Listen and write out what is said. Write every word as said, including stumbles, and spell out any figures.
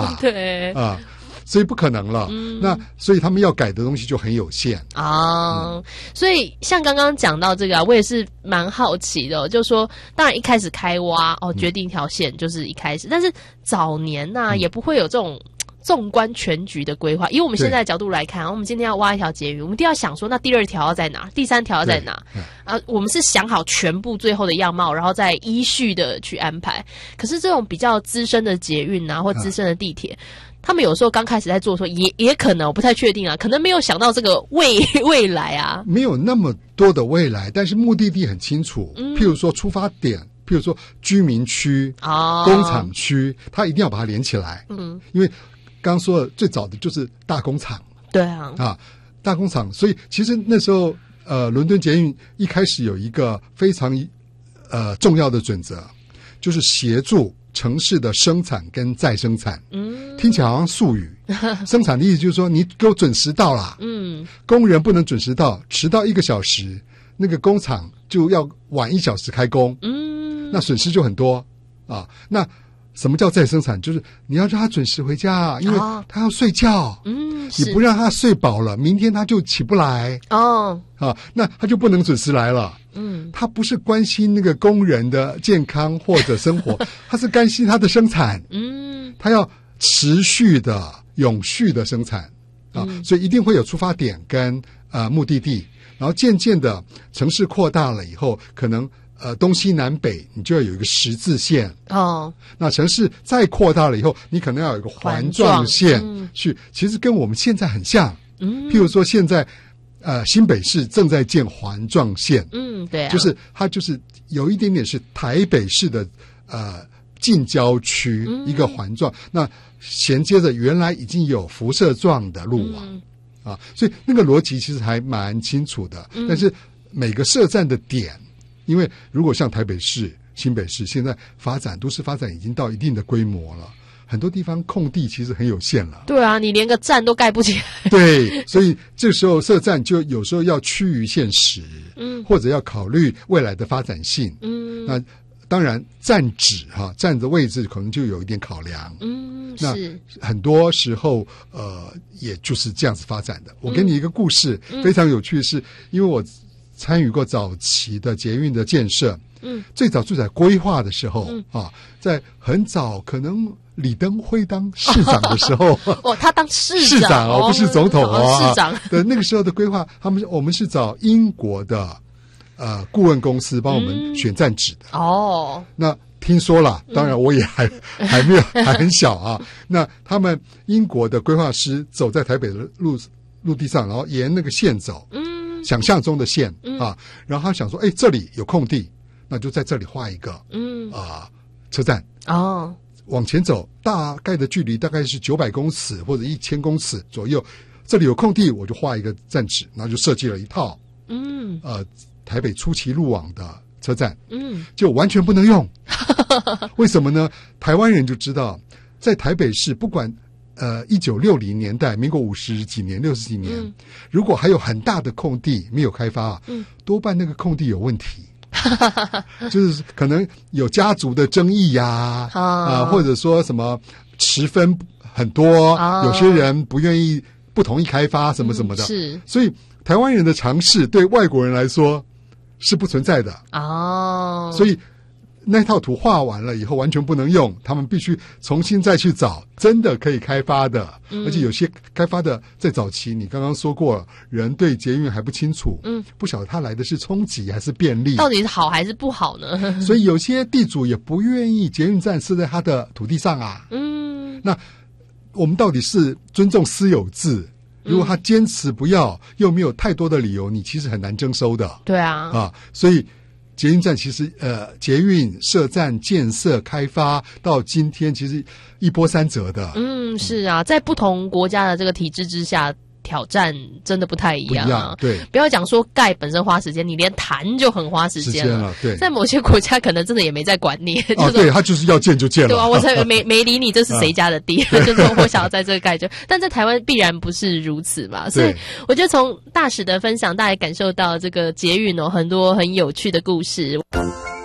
嘛， 对啊。所以不可能了，嗯、那所以他们要改的东西就很有限啊、嗯。所以像刚刚讲到这个啊，我也是蛮好奇的、哦，就是说，当然一开始开挖哦，决定一条线就是一开始，嗯、但是早年呐、啊嗯、也不会有这种纵观全局的规划。以我们现在的角度来看，我们今天要挖一条捷运，我们一定要想说，那第二条要在哪，第三条要在哪啊？我们是想好全部最后的样貌，然后再依序的去安排。可是这种比较资深的捷运啊，或资深的地铁。啊他们有时候刚开始在做的时候，也也可能我不太确定啊，可能没有想到这个未未来啊， 没有那么多的未来，但是目的地很清楚。嗯、譬如说出发点，譬如说居民区、哦、工厂区，它一定要把它连起来。嗯，因为刚刚说的最早的就是大工厂。 对啊， 啊，大工厂，所以其实那时候呃，伦敦捷运一开始有一个非常呃重要的准则，就是协助城市的生产跟再生产，嗯，听起来好像术语。生产的意思就是说，你给我准时到啦，嗯，工人不能准时到，迟到一个小时，那个工厂就要晚一小时开工，嗯，那损失就很多啊。那什么叫再生产？就是你要让他准时回家，因为他要睡觉，嗯，你不让他睡饱了，明天他就起不来，哦，啊，那他就不能准时来了。嗯，他不是关心那个工人的健康或者生活，他是关心他的生产。嗯，他要持续的、永续的生产啊，嗯、所以一定会有出发点跟呃目的地，然后渐渐的城市扩大了以后，可能呃东西南北你就要有一个十字线哦。那城市再扩大了以后，你可能要有一个环状线去，嗯、其实跟我们现在很像。嗯，譬如说现在。呃，新北市正在建环状线，嗯，对、啊，就是它就是有一点点是台北市的呃近郊区、嗯、一个环状，那衔接着原来已经有辐射状的路网、嗯、啊，所以那个逻辑其实还蛮清楚的。嗯、但是每个设站的点，因为如果像台北市、新北市现在发展都市发展已经到一定的规模了。很多地方空地其实很有限了。 对啊，你连个站都盖不起来。 对，所以这时候设站就有时候要趋于现实，嗯，或者要考虑未来的发展性，嗯，那当然站址哈，站的位置可能就有一点考量，嗯，那很多时候呃，也就是这样子发展的。我给你一个故事，嗯、非常有趣的是，因为我参与过早期的捷运的建设，嗯，最早最早规划的时候、嗯、啊，在很早可能。李登辉当市长的时候， 哦，他当市长， 市长哦，不是总统哦， 哦市长的那个时候的规划，他们我们是找英国的呃顾问公司帮我们选站址的、嗯、哦。那听说了，当然我也还、嗯、还没有还很小啊。那他们英国的规划师走在台北的路陆地上，然后沿那个线走，嗯，想象中的线、嗯、啊，然后他想说，哎，这里有空地，那就在这里画一个，嗯啊、呃、车站哦。往前走，大概的距离大概是九百公尺或者一千公尺左右。这里有空地，我就画一个站址，然后就设计了一套，嗯，呃，台北初期路网的车站，嗯，就完全不能用。为什么呢？台湾人就知道，在台北市，不管呃一九六零年代，民国五十几年、六十几年，嗯、如果还有很大的空地没有开发，嗯，多半那个空地有问题。就是可能有家族的争议呀、啊，啊、呃，或者说什么持分很多，哦、有些人不愿意、不同意开发什么什么的，嗯、是。所以台湾人的尝试对外国人来说是不存在的哦。所以那套图画完了以后完全不能用，他们必须重新再去找真的可以开发的，嗯、而且有些开发的在早期你刚刚说过，人对捷运还不清楚，嗯，不晓得它来的是冲击还是便利， 到底是好还是不好呢？ 所以有些地主也不愿意捷运站设在他的土地上啊，嗯，那我们到底是尊重私有制？如果他坚持不要，又没有太多的理由，你其实很难征收的。 对啊， 啊，所以。捷运站其实呃，捷运设站建设开发到今天，其实一波三折的。嗯， 是啊，在不同国家的这个体制之下，挑战真的不太一样、啊。 不一样，对。 不要讲说盖本身花时间，你连谈就很花时间了。 时间了，对。 在某些国家可能真的也没在管你。 哦，就是、对，他就是要建就建了。 对啊，我才没没理你这是谁家的地，啊、就是我想要在这个盖就。但在台湾必然不是如此嘛，所以我觉得从大使的分享，大家感受到这个捷运哦很多很有趣的故事。